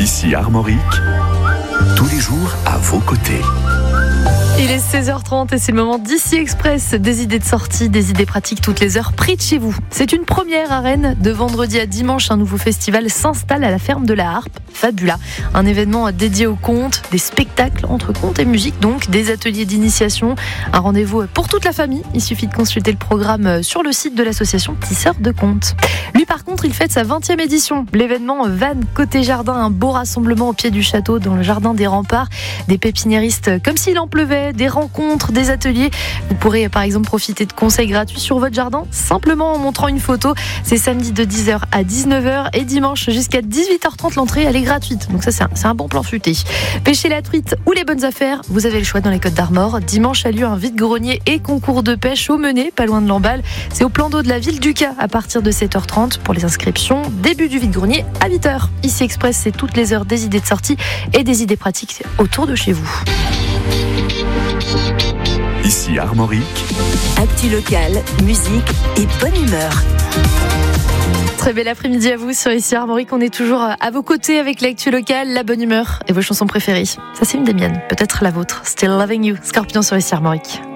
Ici Armorique, tous les jours à vos côtés. Il est 16h30 et c'est le moment d'Ici Express. Des idées de sortie, des idées pratiques toutes les heures près de chez vous. C'est une première à Rennes. De vendredi à dimanche, un nouveau festival s'installe à la ferme de la Harpe, Fabula. Un événement dédié aux contes, des spectacles entre contes et musique, donc des ateliers d'initiation. Un rendez-vous pour toute la famille. Il suffit de consulter le programme sur le site de l'association Tisseurs de Contes. Lui, par contre, il fête sa 20e édition. L'événement Van Côté Jardin, un beau rassemblement au pied du château dans le jardin des remparts. Des pépiniéristes comme s'il en pleuvait, des rencontres, des ateliers. Vous pourrez par exemple profiter de conseils gratuits sur votre jardin simplement en montrant une photo. C'est samedi de 10h à 19h et dimanche jusqu'à 18h30. L'entrée elle est gratuite. Donc ça c'est un bon plan futé. Pêcher la truite ou les bonnes affaires, vous avez le choix dans les Côtes d'Armor. Dimanche a lieu un vide-grenier et concours de pêche au Menet, pas loin de Lamballe. C'est au plan d'eau de la ville d'Uca à partir de 7h30 pour les inscriptions. Début du vide-grenier à 8h. Ici Express, c'est toutes les heures des idées de sortie et des idées pratiques autour de chez vous. Ici Armorique, actu locale, musique et bonne humeur. Très bel après-midi à vous sur Ici Armorique. On est toujours à vos côtés avec l'actu locale, la bonne humeur et vos chansons préférées. Ça c'est une des miennes, peut-être la vôtre. Still Loving You, Scorpion sur Ici Armorique.